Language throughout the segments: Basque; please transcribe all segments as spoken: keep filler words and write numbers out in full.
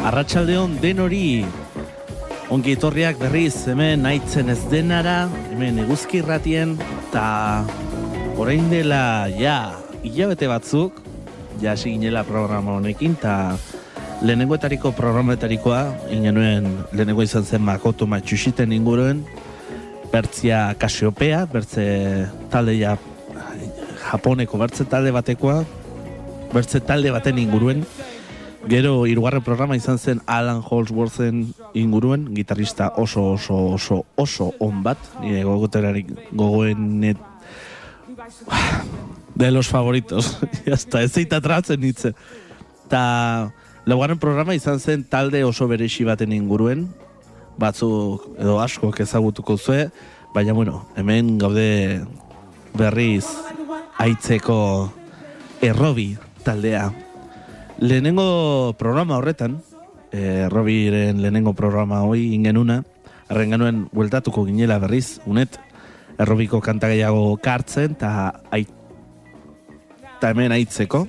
Arratsaldeon denori ongi etorriak berriz hemen aitzen ez denara, hemen eguzki irratien, eta orain dela, ja, hilabete batzuk, ja hasi ginela programa honekin, eta lehenengoetariko programetarikoa, ingenuen lehenengo izan zen Makoto Matsushiten inguruen, bertzia Kasiopea, bertze talde ja, Japoneko bertze talde batekoa, bertze talde baten inguruen. Gero hirugarren programa izan zen Alan Holdsworthen inguruen, gitarrista oso oso oso oso on bat, nire gogoterarik gogoen de los favoritos. Jazta, ez zeita tratzen hitze. Ta laugarren programa izan zen talde oso berexi baten inguruen, batzuk edo askok ezagutuko zue, baina bueno, hemen gaude berriz aitzeko errobi taldea. Lehenengo programa horretan, eh, Robiren lehenengo programa hoi ingenuna, arren genuen bueltatuko ginela berriz, unet, errobiko kanta gehiago kartzen, eta ta hemen aitzeko.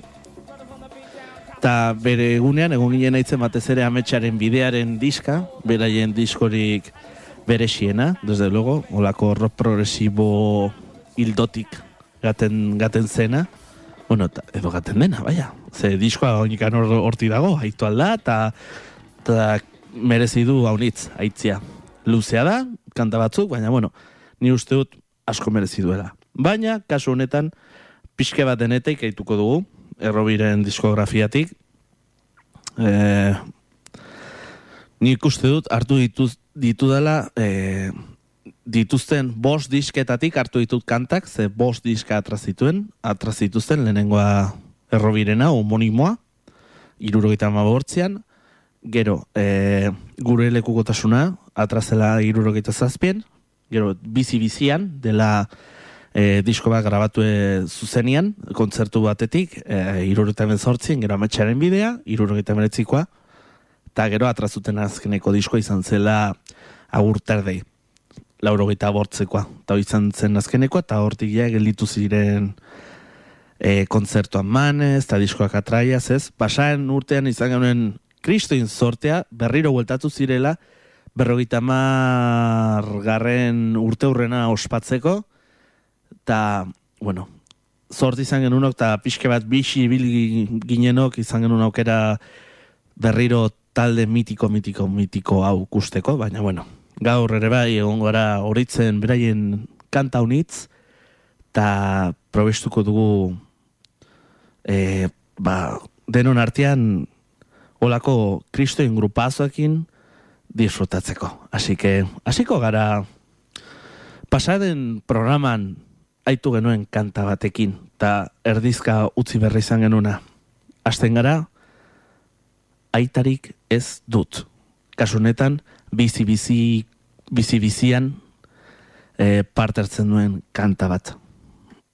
Ta bere egunean, egun ginen aitzen batez ere ametsaren bidearen diska, beraien diskorik berexiena, desde luego, olako rock progresibo hildotik gaten, gaten zena. Bueno, ta, edo gaten dena, baina. Ze diskoa oinikan horti dago, haitu alda, eta merezi du haunitz, haitzia. Luzea da, kanta batzuk, baina, bueno, ni uste dut asko merezi duela. Baina, kasu honetan, pixke bat denetik haituko dugu, Errobiren diskografiatik. E, nik uste dut, hartu dituz, ditu dela, e, dituzten bost disketatik hartu ditut kantak, ze bost diska atraz zituen, atraz dituzten lehenengoa Errobirena, homonimoa, hirurogeita hamabortzean, gero e, gure lekukotasuna atrazela hirurogeita zazpien, gero bizi-bizian dela e, disko bat grabatu zuzenian, kontzertu batetik, e, hirurogeita hemezortzien, gero ametsaren bidea, hirurogeita hemeretzikoa, eta gero atrazuten azkeneko diskoa izan zela agurterdei. Laurogeita bortzekoa, eta izan zen azkenekoa, eta hortik ja gelditu ziren e, kontzertuan manez, eta diskoak atraiaz, ez? Pasaren urtean izan genuen kristoin sortea, berriro bueltatu zirela, berrogeita hamar garren urte hurrena ospatzeko, eta, bueno, sorti izan genunok, eta pixke bat bixi ibili ginenok, izan genuen aukera berriro talde mitiko, mitiko, mitiko hau kusteko, baina, bueno, gaur ere bai egon gara horitzen beraien kanta unitz, eta probestuko dugu e, ba, denon artean olako kristoin grupazoekin disfrutatzeko. Así que, hasiko gara pasaden programan aitu genuen kanta batekin, eta erdizka utzi berri izan genuna. Hasten gara, aitarik ez dut. Kasunetan, bizi-bizi, bizi-bizian e, parte hartzen duen kanta bat.